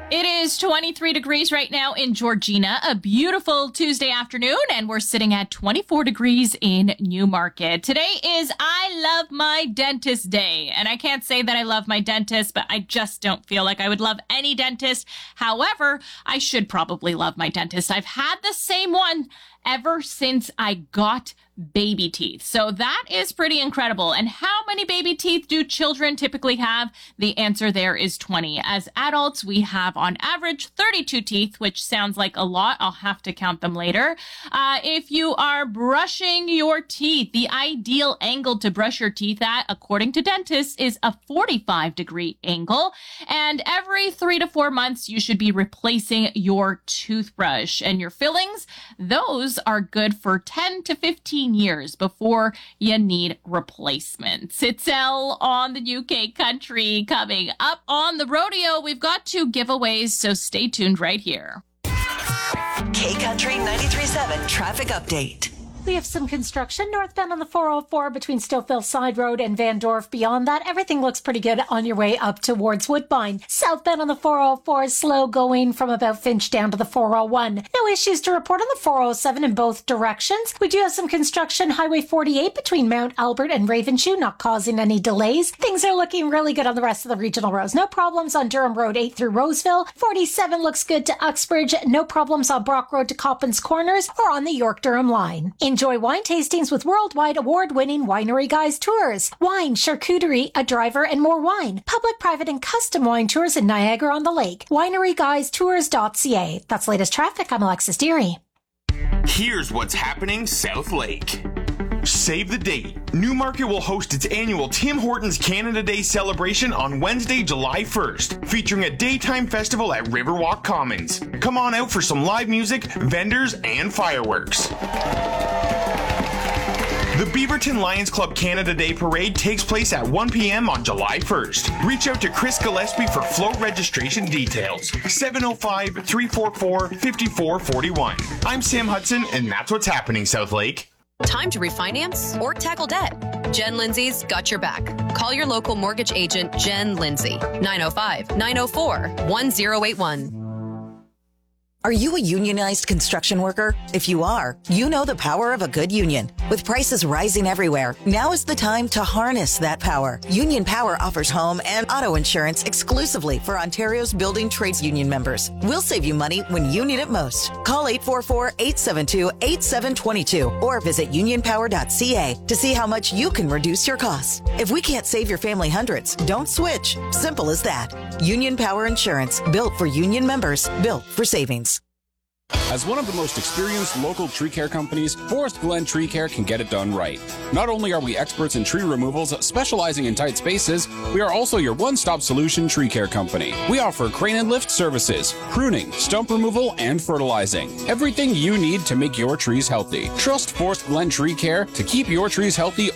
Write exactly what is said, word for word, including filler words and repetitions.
It is twenty-three degrees right now in Georgina, a beautiful Tuesday afternoon, and we're sitting at twenty-four degrees in Newmarket. Today is I Love My Dentist Day, and I can't say that I love my dentist, but I just don't feel like I would love any dentist. However, I should probably love my dentist. I've had the same one ever since I got baby teeth. So that is pretty incredible. And how many baby teeth do children typically have? The answer there is twenty. As adults, we have on average thirty-two teeth, which sounds like a lot. I'll have to count them later. Uh, if you are brushing your teeth, the ideal angle to brush your teeth at, according to dentists, is a forty-five degree angle. And every three to four months, you should be replacing your toothbrush. And your fillings, those are good for ten to fifteen years before you need replacements. It's Elle on the U K Country. Coming up on the rodeo, we've got two giveaways, so stay tuned right here. K Country ninety-three point seven traffic update. We have some construction northbound on the four oh four between Stillfield Side Road and Van Dorf. Beyond that, everything looks pretty good on your way up towards Woodbine. Southbound on the four oh four is slow going from about Finch down to the four oh one. No issues to report on the four oh seven in both directions. We do have some construction Highway forty-eight between Mount Albert and Ravenshoe, not causing any delays. Things are looking really good on the rest of the regional roads. No problems on Durham Road eight through Roseville. forty-seven looks good to Uxbridge. No problems on Brock Road to Coppins Corners or on the York-Durham line. Enjoy wine tastings with worldwide award-winning Winery Guys Tours. Wine, charcuterie, a driver, and more wine. Public, private, and custom wine tours in Niagara-on-the-Lake. winery guys tours dot c a. That's latest traffic. I'm Alexis Deary. Here's what's happening South Lake. Save the date. Newmarket will host its annual Tim Hortons Canada Day celebration on Wednesday, July first, featuring a daytime festival at Riverwalk Commons. Come on out for some live music, vendors, and fireworks. The Beaverton Lions Club Canada Day Parade takes place at one p.m. on July first. Reach out to Chris Gillespie for float registration details. seven oh five, three four four, five four four one. I'm Sam Hudson, and that's what's happening, South Lake. Time to refinance or tackle debt? Jen Lindsay's got your back. Call your local mortgage agent, Jen Lindsay, nine oh five, nine oh four, one oh eight one. Are you a unionized construction worker? If you are, you know the power of a good union. With prices rising everywhere, now is the time to harness that power. Union Power offers home and auto insurance exclusively for Ontario's building trades union members. We'll save you money when you need it most. Call eight four four, eight seven two, eight seven two two or visit union power dot c a to see how much you can reduce your costs. If we can't save your family hundreds, don't switch. Simple as that. Union Power Insurance, built for union members, built for savings. As one of the most experienced local tree care companies, Forest Glen Tree Care can get it done right. Not only are we experts in tree removals specializing in tight spaces, we are also your one-stop solution tree care company. We offer crane and lift services, pruning, stump removal, and fertilizing. Everything you need to make your trees healthy. Trust Forest Glen Tree Care to keep your trees healthy